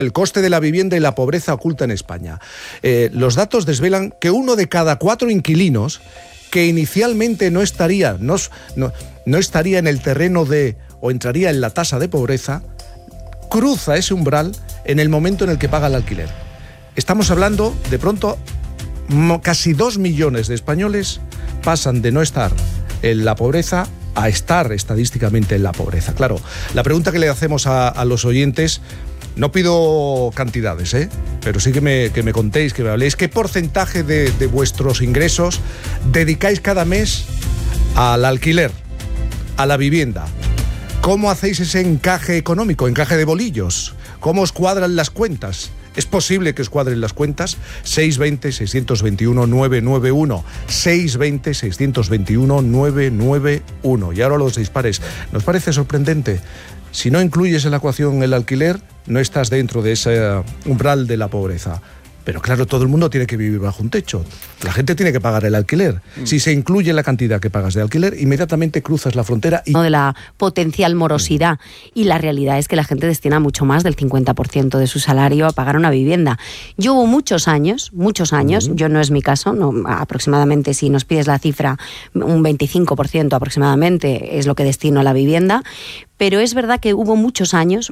El coste de la vivienda y la pobreza oculta en España. Los datos desvelan que 1 de cada 4 inquilinos que inicialmente no estaría en el terreno o entraría en la tasa de pobreza, cruza ese umbral en el momento en el que paga el alquiler. Estamos hablando, de pronto, casi 2 millones de españoles pasan de no estar en la pobreza a estar estadísticamente en la pobreza. Claro, la pregunta que le hacemos a los oyentes, no pido cantidades, pero sí que me contéis, que me habléis, ¿qué porcentaje de vuestros ingresos dedicáis cada mes al alquiler, a la vivienda? ¿Cómo hacéis ese encaje económico, encaje de bolillos? ¿Cómo os cuadran las cuentas? ¿Es posible que os cuadren las cuentas? 620-621-991. 620-621-991. Y ahora los dispares. ¿Nos parece sorprendente? Si no incluyes en la ecuación el alquiler, no estás dentro de ese umbral de la pobreza. Pero claro, todo el mundo tiene que vivir bajo un techo. La gente tiene que pagar el alquiler. Si se incluye la cantidad que pagas de alquiler, inmediatamente cruzas la frontera y... de la potencial morosidad. Y la realidad es que la gente destina mucho más del 50% de su salario a pagar una vivienda. Yo hubo muchos años, yo no es mi caso, no, aproximadamente, si nos pides la cifra, un 25% aproximadamente es lo que destino a la vivienda. Pero es verdad que hubo muchos años,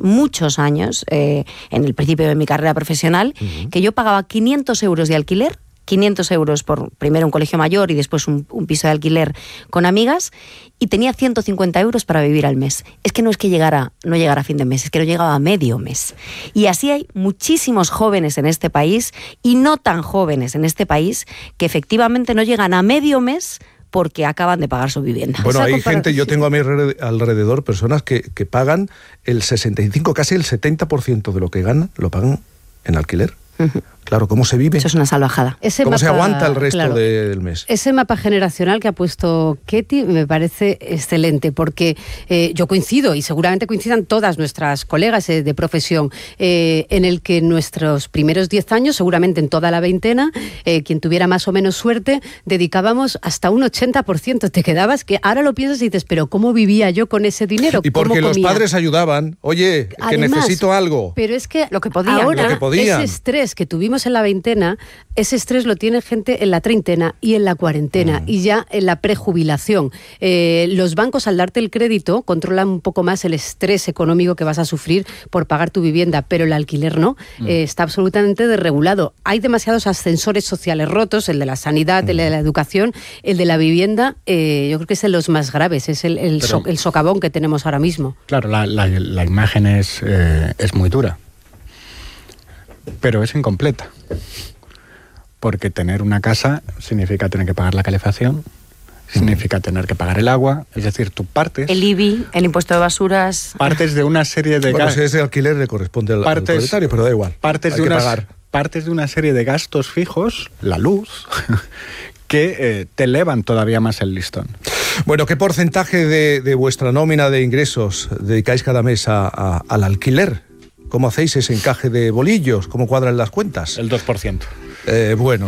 en el principio de mi carrera profesional, que yo pagaba 500 euros de alquiler, 500 euros por primero un colegio mayor y después un piso de alquiler con amigas, y tenía 150 euros para vivir al mes. Es que no es que no llegara a fin de mes, es que no llegaba a medio mes. Y así hay muchísimos jóvenes en este país, y no tan jóvenes en este país, que efectivamente no llegan a medio mes porque acaban de pagar su vivienda. Bueno, hay gente, yo tengo a mi alrededor personas que pagan el 65, casi el 70% de lo que ganan, lo pagan en alquiler. Claro, ¿cómo se vive? Eso es una salvajada. ¿Cómo se aguanta el resto del mes? Ese mapa generacional que ha puesto Ketty me parece excelente, porque yo coincido, y seguramente coincidan todas nuestras colegas de profesión, en el que en nuestros primeros 10 años, seguramente en toda la veintena, quien tuviera más o menos suerte, dedicábamos hasta un 80%. Te quedabas que ahora lo piensas y dices, pero ¿cómo vivía yo con ese dinero? Y porque los padres ayudaban, oye, además, que necesito algo. Pero es que lo que podían, ahora, ese estrés que tuvimos en la veintena, ese estrés lo tiene gente en la treintena y en la cuarentena y ya en la prejubilación. Los bancos, al darte el crédito, controlan un poco más el estrés económico que vas a sufrir por pagar tu vivienda, pero el alquiler no. Está absolutamente desregulado. Hay demasiados ascensores sociales rotos, el de la sanidad, el de la educación, el de la vivienda, yo creo que es de los más graves, es el socavón que tenemos ahora mismo. Claro, la imagen es muy dura, pero es incompleta, porque tener una casa significa tener que pagar la calefacción, significa tener que pagar el agua, es decir, tú partes... El IBI, el impuesto de basuras... Partes de una serie de gastos... Bueno, ese alquiler le corresponde al propietario, pero da igual. Partes de una serie de gastos fijos, la luz, que te elevan todavía más el listón. Bueno, ¿qué porcentaje de vuestra nómina de ingresos dedicáis cada mes al alquiler? ¿Cómo hacéis ese encaje de bolillos? ¿Cómo cuadran las cuentas? El 2%. Bueno,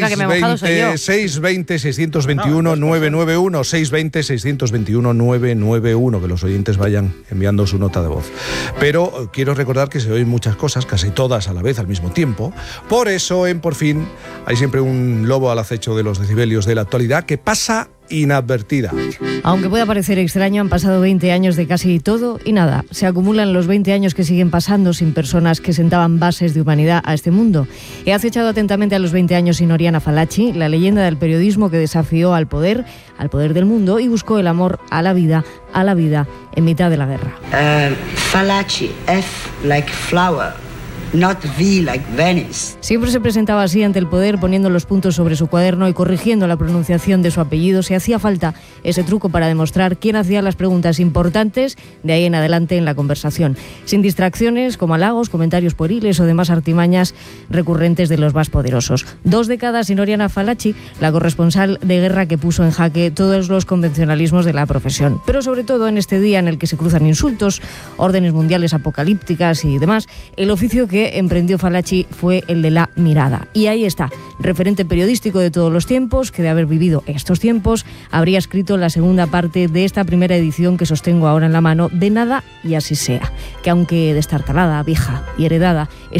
620-621-991, 620-621-991, que los oyentes vayan enviando su nota de voz. Pero quiero recordar que se oyen muchas cosas, casi todas a la vez, al mismo tiempo. Por eso, en Por Fin, hay siempre un lobo al acecho de los decibelios de la actualidad que pasa inadvertida. Aunque pueda parecer extraño, han pasado 20 años de casi todo y nada. Se acumulan los 20 años que siguen pasando sin personas que sentaban bases de humanidad a este mundo. He acechado atentamente a los 20 años sin Oriana Fallaci, la leyenda del periodismo que desafió al poder del mundo, y buscó el amor a la vida en mitad de la guerra. Fallaci, F like flower. Not V like Venice. Siempre se presentaba así ante el poder, poniendo los puntos sobre su cuaderno y corrigiendo la pronunciación de su apellido. Si hacía falta ese truco para demostrar quién hacía las preguntas importantes de ahí en adelante en la conversación, sin distracciones como halagos, comentarios pueriles o demás artimañas recurrentes de los más poderosos. 2 décadas sin Oriana Fallaci, la corresponsal de guerra que puso en jaque todos los convencionalismos de la profesión. Pero sobre todo en este día en el que se cruzan insultos, órdenes mundiales apocalípticas y demás, el oficio que que emprendió Falachi fue el de La Mirada. Y ahí está, referente periodístico de todos los tiempos, que de haber vivido estos tiempos, habría escrito la segunda parte de esta primera edición que sostengo ahora en la mano, de Nada y así sea, que aunque destartalada, vieja y heredada,